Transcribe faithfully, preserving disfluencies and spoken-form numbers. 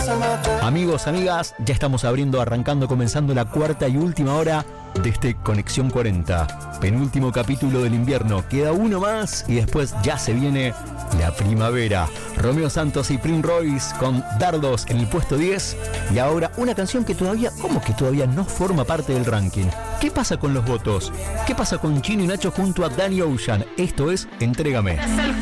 Amigos, amigas, ya estamos abriendo, arrancando, comenzando la cuarta y última hora de este Conexión cuarenta. Penúltimo capítulo del invierno. Queda uno más y después ya se viene la primavera. Romeo Santos y Prince Royce con Dardos en el puesto diez. Y ahora una canción que todavía, ¿cómo que todavía no forma parte del ranking? ¿Qué pasa con los votos? ¿Qué pasa con Chino y Nacho junto a Danny Ocean? Esto es Entrégame. Es el